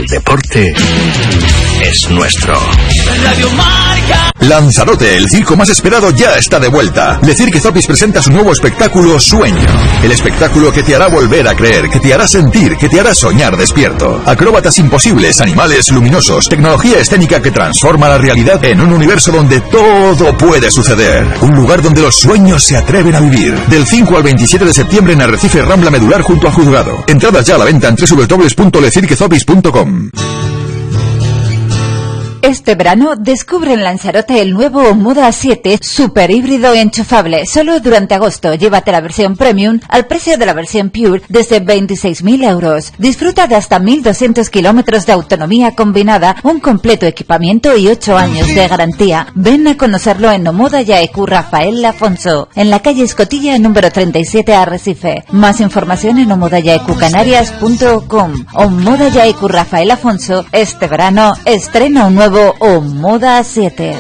deporte es nuestro. Radio Marca. Lanzarote, el circo más esperado, ya está de vuelta. Le Cirque Zopis presenta su nuevo espectáculo Sueño. El espectáculo que te hará volver a creer, que te hará sentir, que te hará soñar despierto. Acróbatas imposibles, animales luminosos, tecnología escénica que transforma la realidad en un universo donde todo puede suceder. Un lugar donde los sueños se atreven a vivir. Del 5 al 27 de septiembre en Arrecife, Rambla Medular junto a Juzgado. Entradas ya a la venta en www.lecirquezopis.com. Este verano descubre en Lanzarote el nuevo Moda 7 super híbrido enchufable. Solo durante agosto llévate la versión Premium al precio de la versión Pure desde 26.000 euros. Disfruta de hasta 1.200 kilómetros de autonomía combinada, un completo equipamiento y 8 años de garantía. Ven a conocerlo en Omoda Yaecu Rafael Afonso, en la calle Escotilla número 37 Arrecife. Más información en omodayaecucanarias.com. Omoda Yaecu Rafael Afonso, este verano estrena un nuevo Moda 7.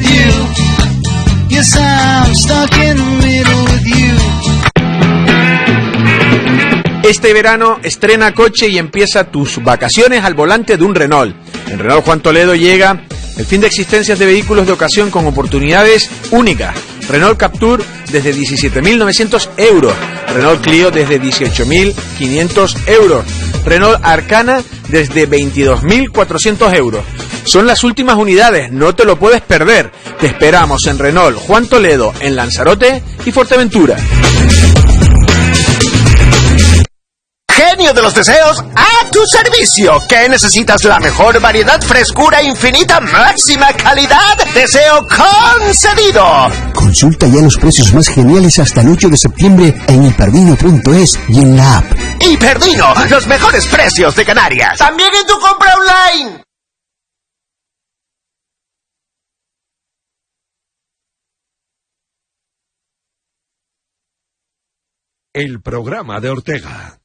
Este verano estrena coche y empieza tus vacaciones al volante de un Renault. En Renault Juan Toledo llega el fin de existencias de vehículos de ocasión con oportunidades únicas. Renault Captur desde 17.900 euros. Renault Clio desde 18.500 euros. Renault Arcana desde 22.400 euros. Son las últimas unidades, no te lo puedes perder. Te esperamos en Renault Juan Toledo, en Lanzarote y Fuerteventura. Genio de los deseos, a tu servicio. ¿Qué necesitas? La mejor variedad, frescura infinita, máxima calidad. Deseo concedido. Consulta ya los precios más geniales hasta el 8 de septiembre en hiperdino.es y en la app. Hiperdino, los mejores precios de Canarias. También en tu compra online. El programa de Ortega.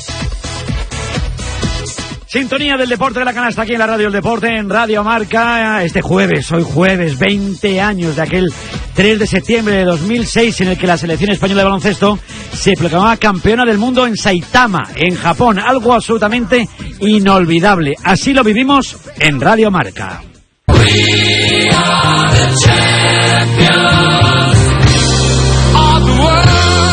Sintonía del deporte de la canasta aquí en la Radio del Deporte, en Radio Marca. Este jueves, hoy jueves, 20 años de aquel 3 de septiembre de 2006 en el que la selección española de baloncesto se proclamaba campeona del mundo en Saitama, en Japón. Algo absolutamente inolvidable. Así lo vivimos en Radio Marca. We are the champions of the world.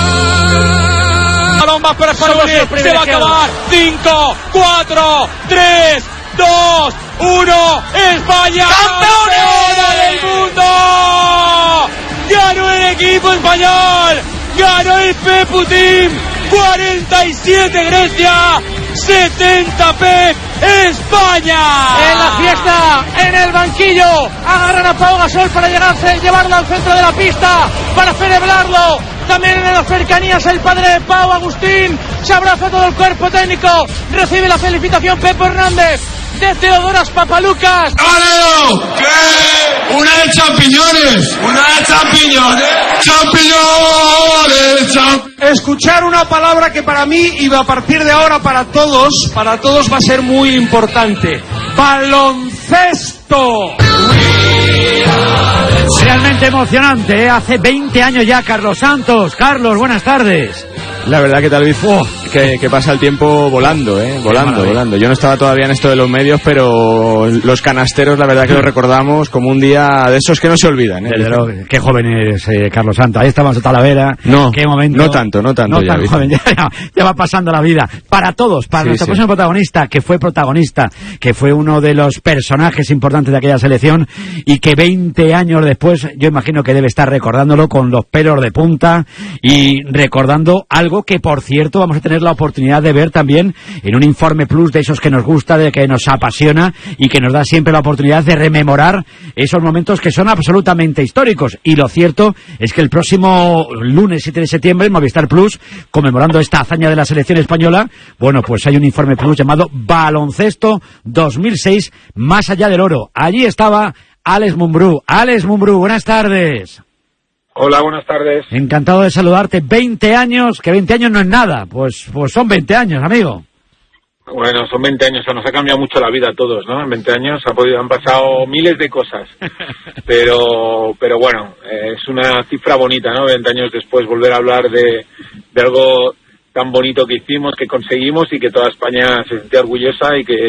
Más para España, se va a acabar. 5, 4, 3, 2, 1. España, campeona del mundo. Ganó el equipo español. Ganó el Pepu Team. 47 Grecia, 70 Pep España. En la fiesta, en el banquillo, agarran a Pau Gasol para llevarlo al centro de la pista para celebrarlo. También en las cercanías el padre de Pau, Agustín, se abraza todo el cuerpo técnico, recibe la felicitación Pepe Hernández de Teodoras Papalucas. ¡Aleo! ¿Qué? ¡Una de champiñones! ¡Una de champiñones! ¡Champiñones! Escuchar una palabra que para mí y a partir de ahora para todos va a ser muy importante. ¡Baloncesto! Realmente emocionante, ¿eh? Hace 20 años ya, Carlos Santos. Carlos, buenas tardes. La verdad que tal vez que pasa el tiempo volando, volando. Yo no estaba todavía en esto de los medios, pero los canasteros la verdad que lo recordamos como un día de esos que no se olvidan. Qué joven eres, Carlos Santos. Ahí estábamos a Talavera. No, qué momento. No tanto No tan joven, ya va pasando la vida. Para todos, para nuestro próximo protagonista, que fue uno de los personajes importantes de aquella selección y que 20 años después, yo imagino que debe estar recordándolo con los pelos de punta y recordando algo que, por cierto, vamos a tener la oportunidad de ver también en un Informe Plus de esos que nos gusta, de que nos apasiona y que nos da siempre la oportunidad de rememorar esos momentos que son absolutamente históricos. Y lo cierto es que el próximo lunes 7 de septiembre en Movistar Plus, conmemorando esta hazaña de la selección española, bueno, pues hay un Informe Plus llamado Baloncesto 2006, Más allá del oro. Allí estaba Alex Mumbrú. Alex Mumbrú, buenas tardes. Hola, buenas tardes. Encantado de saludarte. 20 años, que 20 años no es nada. Pues son 20 años, amigo. Bueno, son 20 años, nos ha cambiado mucho la vida a todos, ¿no? En 20 años han pasado miles de cosas. Pero bueno, es una cifra bonita, ¿no? 20 años después volver a hablar de algo tan bonito que hicimos, que conseguimos y que toda España se sentía orgullosa y que